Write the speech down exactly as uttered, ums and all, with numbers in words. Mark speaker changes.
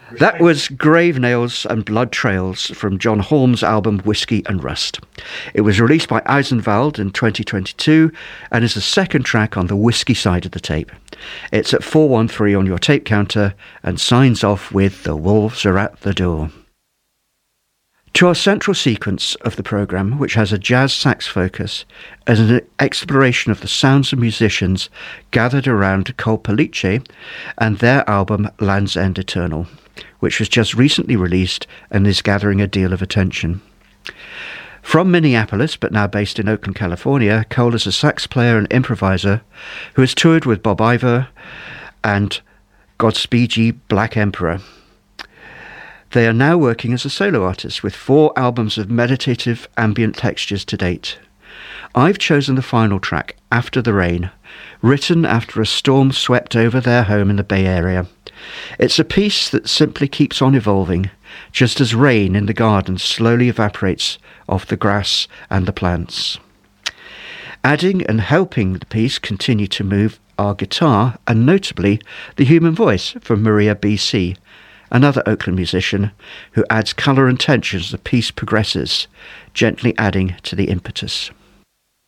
Speaker 1: That was Grave Nails and Blood Trails from John Holmes' album Whiskey and Rust. It was released by Eisenwald in twenty twenty-two and is the second track on the whiskey side of the tape. It's at four one three on your tape counter and signs off with The Wolves Are at the Door. To our central sequence of the programme, which has a jazz sax focus, as an exploration of the sounds of musicians gathered around Colpalice and their album Land's End Eternal, which was just recently released and is gathering a deal of attention. From Minneapolis, but now based in Oakland, California, Cole is a sax player and improviser who has toured with Bob Iver and Godspeed Ye Black Emperor. They are now working as a solo artist with four albums of meditative ambient textures to date. I've chosen the final track, After the Rain, written after a storm swept over their home in the Bay Area. It's a piece that simply keeps on evolving, just as rain in the garden slowly evaporates off the grass and the plants. Adding and helping the piece continue to move are guitar and notably the human voice from Maria B C, another Oakland musician who adds colour and tension as the piece progresses, gently adding to the impetus.